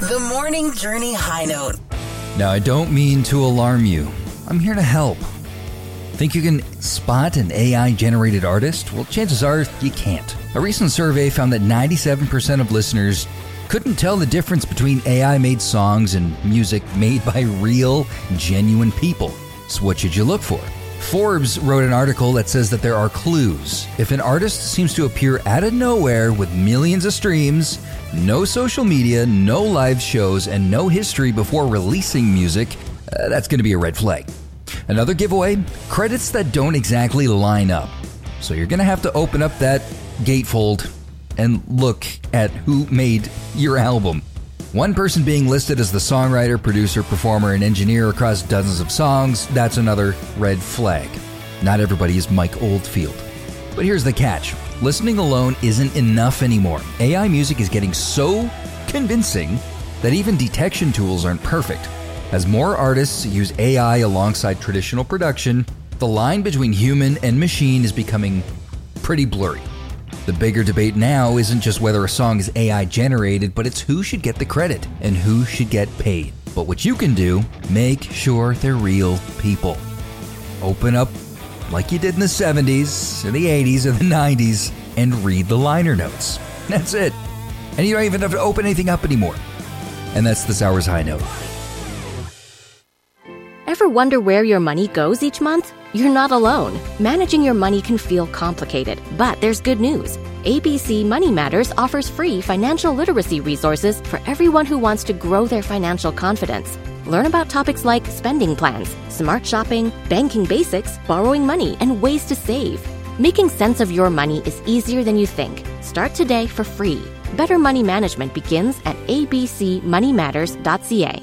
The Morning Journey High Note. Now, I don't mean to alarm you. I'm here to help. Think you can spot an AI-generated artist? Well, chances are you can't. A recent survey found that 97% of listeners couldn't tell the difference between AI-made songs and music made by real, genuine people. So what should you look for? Forbes wrote an article that says that there are clues. If an artist seems to appear out of nowhere with millions of streams, no social media, no live shows, and no history before releasing music, that's going to be a red flag. Another giveaway, credits that don't exactly line up. So you're going to have to open up that gatefold and look at who made your album. One person being listed as the songwriter, producer, performer, and engineer across dozens of songs, that's another red flag. Not everybody is Mike Oldfield. But here's the catch. Listening alone isn't enough anymore. AI music is getting so convincing that even detection tools aren't perfect. As more artists use AI alongside traditional production, the line between human and machine is becoming pretty blurry. The bigger debate now isn't just whether a song is AI generated, but it's who should get the credit and who should get paid. But what you can do, make sure they're real people. Open up like you did in the 70s, or the 80s, or the 90s, and read the liner notes. That's it. And you don't even have to open anything up anymore. And that's this hour's High Note. Ever wonder where your money goes each month? You're not alone. Managing your money can feel complicated, but there's good news. ABC Money Matters offers free financial literacy resources for everyone who wants to grow their financial confidence. Learn about topics like spending plans, smart shopping, banking basics, borrowing money, and ways to save. Making sense of your money is easier than you think. Start today for free. Better money management begins at abcmoneymatters.ca.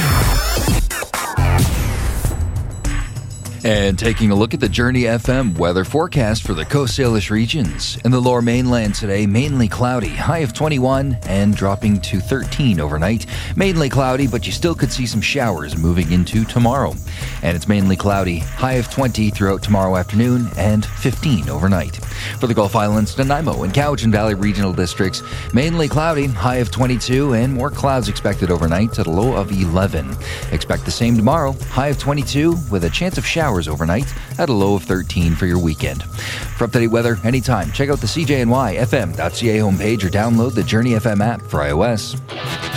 And taking a look at the Journey FM weather forecast for the Coast Salish regions. In the lower mainland today, mainly cloudy, high of 21 and dropping to 13 overnight. Mainly cloudy, but you still could see some showers moving into tomorrow. And it's mainly cloudy, high of 20 throughout tomorrow afternoon and 15 overnight. For the Gulf Islands, Nanaimo and Cowichan Valley regional districts, mainly cloudy, high of 22 and more clouds expected overnight at a low of 11. Expect the same tomorrow, high of 22 with a chance of showers overnight at a low of 13 for your weekend. For up-to-date weather anytime, check out the CJNY FM.ca homepage or download the Journey FM app for iOS.